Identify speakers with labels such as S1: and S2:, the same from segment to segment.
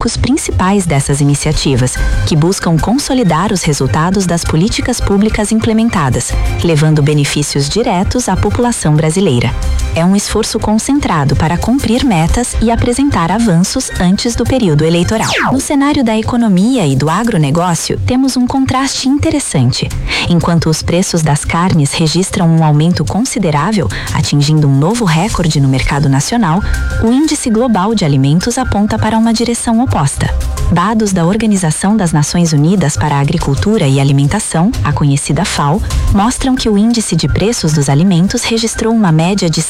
S1: característicos principais dessas iniciativas, que buscam consolidar os resultados das políticas públicas implementadas, levando benefícios diretos à população brasileira. É um esforço concentrado para cumprir metas e apresentar avanços antes do período eleitoral. No cenário da economia e do agronegócio, temos um contraste interessante. Enquanto os preços das carnes registram um aumento considerável, atingindo um novo recorde no mercado nacional, o Índice Global de Alimentos aponta para uma direção oposta. Dados da Organização das Nações Unidas para a Agricultura e Alimentação, a conhecida FAO, mostram que o índice de preços dos alimentos registrou uma média de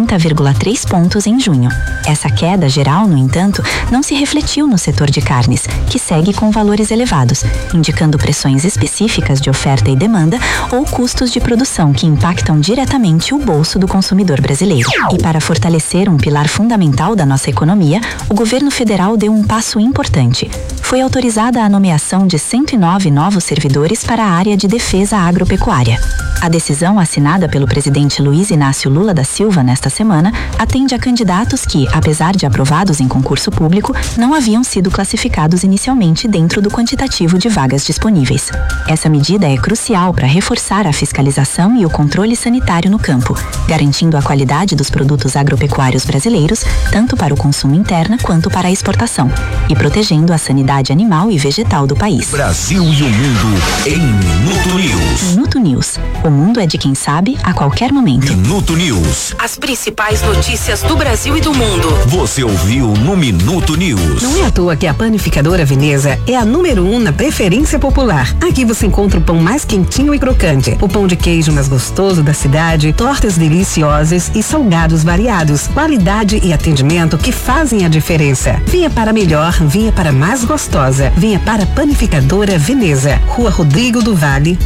S1: 130,3 pontos em junho. Essa queda geral, no entanto, não se refletiu no setor de carnes, que segue com valores elevados, indicando pressões específicas de oferta e demanda ou custos de produção que impactam diretamente o bolso do consumidor brasileiro. E para fortalecer um pilar fundamental da nossa economia, o governo federal deu um passo importante. Foi autorizada a nomeação de 109 novos servidores para a área de defesa agropecuária. A decisão, assinada pelo presidente Luiz Inácio Lula da Silva nesta semana, atende a candidatos que, apesar de aprovados em concurso público, não haviam sido classificados inicialmente dentro do quantitativo de vagas disponíveis. Essa medida é crucial para reforçar a fiscalização e o controle sanitário no campo, garantindo a qualidade dos produtos agropecuários brasileiros, tanto para o consumo interno quanto para a exportação, e protegendo a sanidade animal e vegetal do país.
S2: Brasil e o mundo em Minuto News.
S1: Minuto News. O mundo é de quem sabe a qualquer momento.
S2: Minuto News.
S3: As principais notícias do Brasil e do mundo.
S2: Você ouviu no Minuto News.
S4: Não é à toa que a Panificadora Veneza é a número 1 na preferência popular. Aqui você encontra o pão mais quentinho e crocante, o pão de queijo mais gostoso da cidade, tortas deliciosas e salgados variados. Qualidade e atendimento que fazem a diferença. Venha para melhor, venha para mais gostosa. Venha para a Panificadora Veneza. Rua Rodrigo do Vale,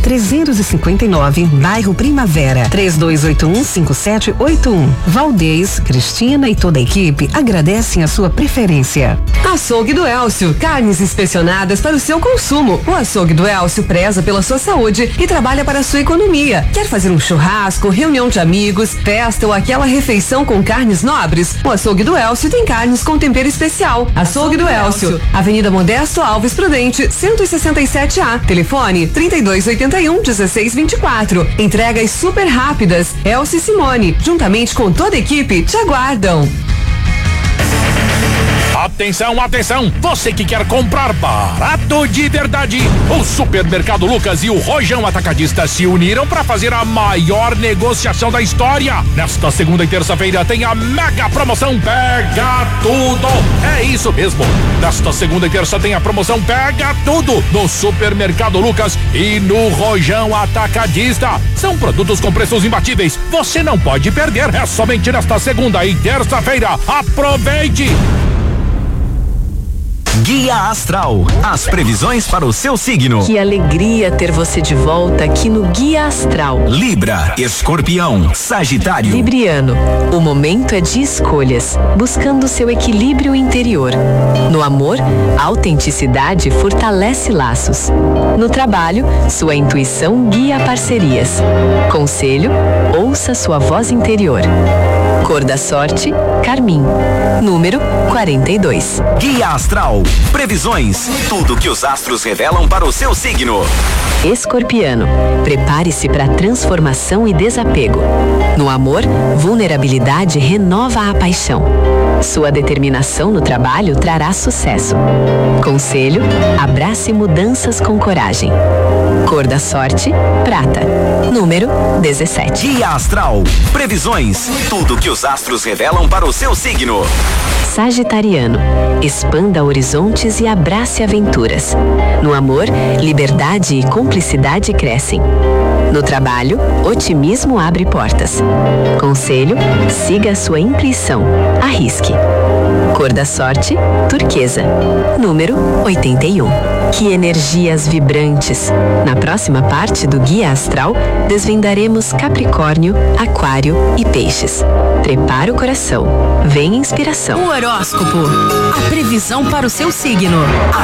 S4: 359, bairro Primavera, 3281-5781. Valdez, Cristina e toda a equipe agradecem a sua preferência.
S5: Açougue do Elcio, carnes inspecionadas para o seu consumo. O Açougue do Elcio preza pela sua saúde e trabalha para a sua economia. Quer fazer um churrasco, reunião de amigos, festa ou aquela refeição com carnes nobres? O Açougue do Elcio tem carnes com tempero especial. Açougue do Elcio, Avenida Modesto Alves Prudente, 167A. Telefone 3281-1624. Entregas super rápidas. Elcio e Simone, juntamente com toda a equipe, te aguardam.
S6: Atenção, atenção! Você que quer comprar barato de verdade, o Supermercado Lucas e o Rojão Atacadista se uniram para fazer a maior negociação da história. Nesta segunda e terça-feira tem a mega promoção Pega Tudo. É isso mesmo. Nesta segunda e terça tem a promoção Pega Tudo no Supermercado Lucas e no Rojão Atacadista. São produtos com preços imbatíveis. Você não pode perder. É somente nesta segunda e terça-feira. Aproveite!
S2: Guia Astral, as previsões para o seu signo.
S3: Que alegria ter você de volta aqui no Guia Astral.
S2: Libra, Escorpião, Sagitário.
S3: Libriano, o momento é de escolhas, buscando seu equilíbrio interior. No amor, a autenticidade fortalece laços. No trabalho, sua intuição guia parcerias. Conselho, ouça sua voz interior. Cor da sorte, carmim. Número 42.
S2: Guia Astral, previsões, tudo que os astros revelam para o seu signo.
S3: Escorpiano, prepare-se para transformação e desapego. No amor, vulnerabilidade renova a paixão. Sua determinação no trabalho trará sucesso. Conselho, abrace mudanças com coragem. Cor da sorte, prata. Número 17.
S2: Guia Astral, previsões, tudo que os astros revelam para o seu signo.
S3: Sagitariano, expanda horizontes e abrace aventuras. No amor, liberdade e cumplicidade crescem. No trabalho, otimismo abre portas. Conselho, siga a sua intuição. Arrisque. Cor da sorte, turquesa. Número 81. Que energias vibrantes! Na próxima parte do Guia Astral, desvendaremos Capricórnio, Aquário e Peixes. Prepara o coração. Vem inspiração.
S7: O horóscopo. A previsão para o seu signo.